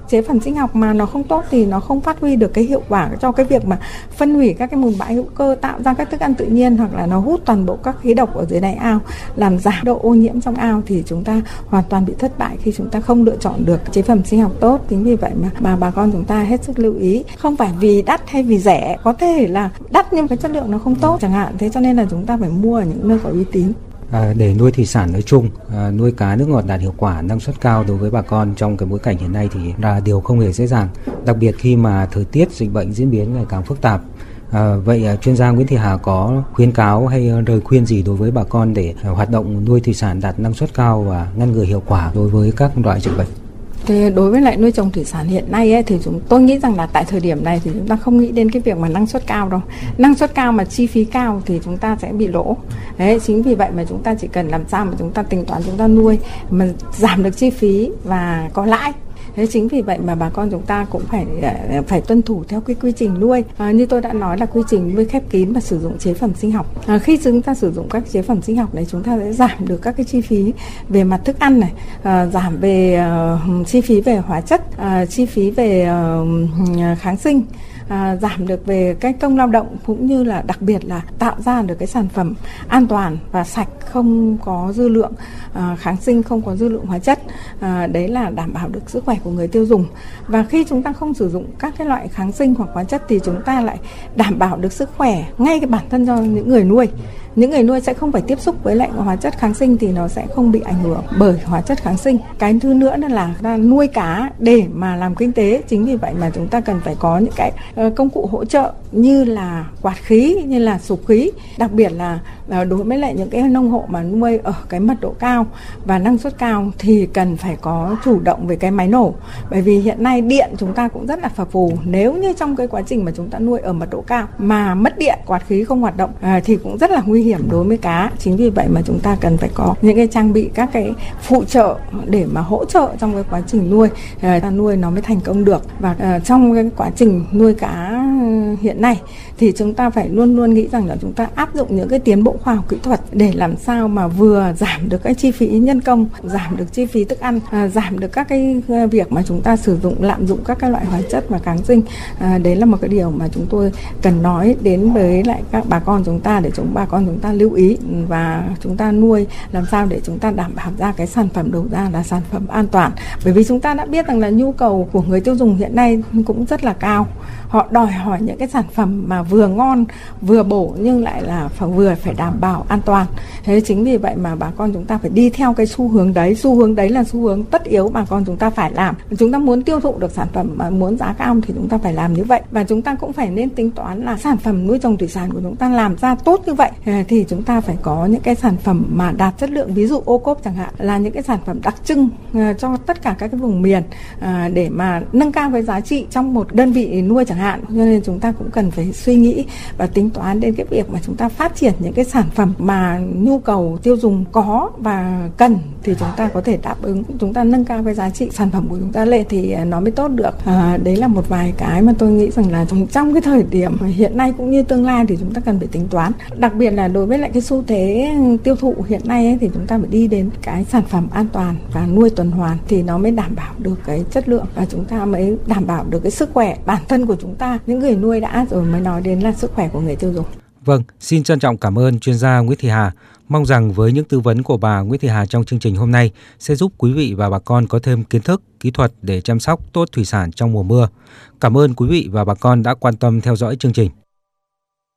chế phẩm sinh học mà nó không tốt thì nó không phát huy được cái hiệu quả cho cái việc mà phân hủy các cái mùn bã hữu cơ, tạo ra các thức ăn tự nhiên, hoặc là nó hút toàn bộ các khí độc ở dưới đáy ao, làm giảm độ ô nhiễm trong ao, thì chúng ta hoàn toàn bị thất bại khi chúng ta không lựa chọn được chế phẩm sinh học tốt. Chính vì vậy mà bà con chúng ta hết sức lưu ý, không phải vì đắt hay vì rẻ, có thể là đắt nhưng cái chất lượng nó không tốt chẳng hạn, thế cho nên là chúng ta phải mua ở những nơi có uy tín. Để nuôi thủy sản nói chung, nuôi cá nước ngọt đạt hiệu quả, năng suất cao đối với bà con trong cái bối cảnh hiện nay thì là điều không hề dễ dàng, đặc biệt khi mà thời tiết dịch bệnh diễn biến ngày càng phức tạp. Vậy chuyên gia Nguyễn Thị Hà có khuyến cáo hay lời khuyên gì đối với bà con để hoạt động nuôi thủy sản đạt năng suất cao và ngăn ngừa hiệu quả đối với các loại dịch bệnh? Thì đối với lại nuôi trồng thủy sản hiện nay ấy, thì tôi nghĩ rằng là tại thời điểm này thì chúng ta không nghĩ đến cái việc mà năng suất cao đâu. Năng suất cao mà chi phí cao thì chúng ta sẽ bị lỗ. Đấy, chính vì vậy mà chúng ta chỉ cần làm sao mà chúng ta tính toán chúng ta nuôi mà giảm được chi phí và có lãi. Thế chính vì vậy mà bà con chúng ta cũng phải tuân thủ theo cái quy trình nuôi. Như tôi đã nói là quy trình nuôi khép kín và sử dụng chế phẩm sinh học. Khi chúng ta sử dụng các chế phẩm sinh học này, chúng ta sẽ giảm được các cái chi phí về mặt thức ăn này, giảm về chi phí về hóa chất, chi phí về kháng sinh, giảm được về cái công lao động, cũng như là đặc biệt là tạo ra được cái sản phẩm an toàn và sạch, không có dư lượng kháng sinh, không có dư lượng hóa chất. Đấy là đảm bảo được sức khỏe của người tiêu dùng. Và khi chúng ta không sử dụng các cái loại kháng sinh hoặc hóa chất thì chúng ta lại đảm bảo được sức khỏe ngay cái bản thân cho những người nuôi. Những người nuôi sẽ không phải tiếp xúc với lại hóa chất kháng sinh thì nó sẽ không bị ảnh hưởng bởi hóa chất kháng sinh. Cái thứ nữa là nuôi cá để mà làm kinh tế. Chính vì vậy mà chúng ta cần phải có những cái công cụ hỗ trợ như là quạt khí, như là sục khí. Đặc biệt là đối với lại những cái nông hộ mà nuôi ở cái mật độ cao và năng suất cao thì cần phải có chủ động về cái máy nổ. Bởi vì hiện nay điện chúng ta cũng rất là phập phù. Nếu như trong cái quá trình mà chúng ta nuôi ở mật độ cao mà mất điện, quạt khí không hoạt động thì cũng rất là nguy hiểm đối với cá. Chính vì vậy mà chúng ta cần phải có những cái trang bị, các cái phụ trợ để mà hỗ trợ trong cái quá trình nuôi, ta nuôi nó mới thành công được. Và trong cái quá trình nuôi cá hiện nay thì chúng ta phải luôn luôn nghĩ rằng là chúng ta áp dụng những cái tiến bộ khoa học kỹ thuật để làm sao mà vừa giảm được cái chi phí nhân công, giảm được chi phí thức ăn, giảm được các cái việc mà chúng ta sử dụng lạm dụng các cái loại hóa chất và kháng sinh. Đấy là một cái điều mà chúng tôi cần nói đến với lại các bà con chúng ta, để bà con chúng ta lưu ý và chúng ta nuôi làm sao để chúng ta đảm bảo ra cái sản phẩm đầu ra là sản phẩm an toàn. Bởi vì chúng ta đã biết rằng là nhu cầu của người tiêu dùng hiện nay cũng rất là cao. Họ đòi hỏi những cái sản phẩm mà vừa ngon, vừa bổ nhưng lại là vừa phải đảm bảo an toàn. Thế chính vì vậy mà bà con chúng ta phải đi theo cái xu hướng đấy. Xu hướng đấy là xu hướng tất yếu bà con chúng ta phải làm. Chúng ta muốn tiêu thụ được sản phẩm mà muốn giá cao thì chúng ta phải làm như vậy. Và chúng ta cũng phải nên tính toán là sản phẩm nuôi trồng thủy sản của chúng ta làm ra tốt như vậy thì chúng ta phải có những cái sản phẩm mà đạt chất lượng, ví dụ ô cốp chẳng hạn, là những cái sản phẩm đặc trưng cho tất cả các cái vùng miền để mà nâng cao cái giá trị trong một đơn vị nuôi chẳng hạn. Cho nên chúng ta cũng cần phải suy nghĩ và tính toán đến cái việc mà chúng ta phát triển những cái sản phẩm mà nhu cầu tiêu dùng có và cần thì chúng ta có thể đáp ứng, chúng ta nâng cao cái giá trị sản phẩm của chúng ta lên thì nó mới tốt được. Đấy là một vài cái mà tôi nghĩ rằng là trong cái thời điểm hiện nay cũng như tương lai thì chúng ta cần phải tính toán. Đặc biệt là đối với lại cái xu thế tiêu thụ hiện nay ấy, thì chúng ta phải đi đến cái sản phẩm an toàn và nuôi tuần hoàn thì nó mới đảm bảo được cái chất lượng và chúng ta mới đảm bảo được cái sức khỏe bản thân của chúng ta, những người nuôi đã, rồi mới nói đến là sức khỏe của người tiêu dùng. Vâng, xin trân trọng cảm ơn chuyên gia Nguyễn Thị Hà. Mong rằng với những tư vấn của bà Nguyễn Thị Hà trong chương trình hôm nay sẽ giúp quý vị và bà con có thêm kiến thức, kỹ thuật để chăm sóc tốt thủy sản trong mùa mưa. Cảm ơn quý vị và bà con đã quan tâm theo dõi chương trình.